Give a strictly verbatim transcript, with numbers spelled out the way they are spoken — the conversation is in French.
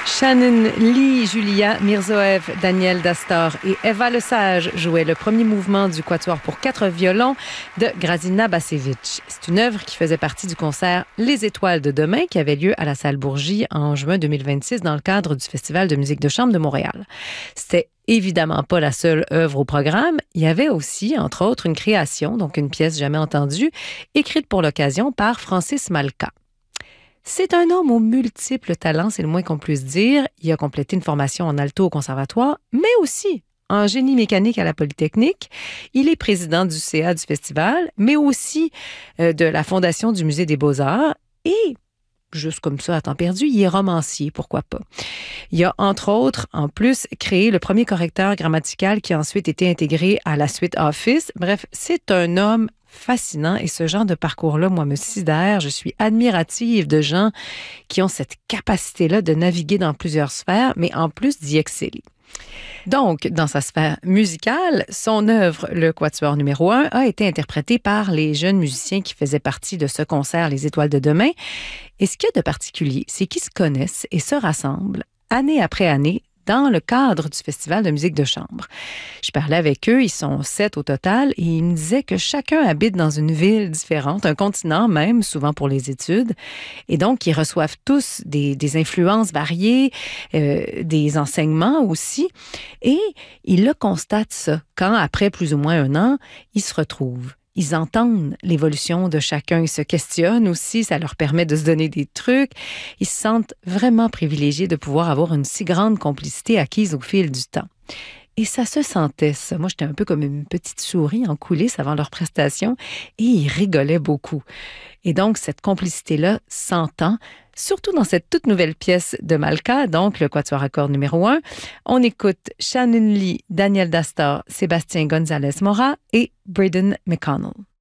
Shannon Lee, Julia Mirzoev, Daniel Dastor et Eva Lesage jouaient le premier mouvement du quatuor pour quatre violons de Grazina Bacevic. C'est une œuvre qui faisait partie du concert Les Étoiles de demain qui avait lieu à la salle Bourgie en juin deux mille vingt-six dans le cadre du Festival de musique de chambre de Montréal. C'était évidemment pas la seule œuvre au programme. Il y avait aussi, entre autres, une création, donc une pièce jamais entendue, écrite pour l'occasion par Francis Malka. C'est un homme aux multiples talents, c'est le moins qu'on puisse dire. Il a complété une formation en alto au conservatoire, mais aussi en génie mécanique à la Polytechnique. Il est président du C A du festival, mais aussi euh, de la Fondation du Musée des Beaux-Arts. Et, juste comme ça, à temps perdu, il est romancier, pourquoi pas. Il a, entre autres, en plus, créé le premier correcteur grammatical qui a ensuite été intégré à la suite Office. Bref, c'est un homme fascinant et ce genre de parcours-là, moi, me sidère. Je suis admirative de gens qui ont cette capacité-là de naviguer dans plusieurs sphères, mais en plus d'y exceller. Donc, dans sa sphère musicale, son œuvre, le Quatuor numéro un, a été interprétée par les jeunes musiciens qui faisaient partie de ce concert Les Étoiles de demain. Et ce qu'il y a de particulier, c'est qu'ils se connaissent et se rassemblent année après année dans le cadre du Festival de musique de chambre. Je parlais avec eux, ils sont sept au total, et ils me disaient que chacun habite dans une ville différente, un continent même, souvent pour les études. Et donc, ils reçoivent tous des, des influences variées, euh, des enseignements aussi. Et ils le constatent ça, quand après plus ou moins un an, ils se retrouvent. Ils entendent l'évolution de chacun, ils se questionnent aussi, ça leur permet de se donner des trucs. Ils se sentent vraiment privilégiés de pouvoir avoir une si grande complicité acquise au fil du temps. Et ça se sentait, ça. Moi, j'étais un peu comme une petite souris en coulisses avant leur prestation et ils rigolaient beaucoup. Et donc, cette complicité-là s'entend, surtout dans cette toute nouvelle pièce de Malka, donc le Quatuor à cordes numéro un. On écoute Shannon Lee, Daniel Dastor, Sébastien González Mora et Braden McConnell.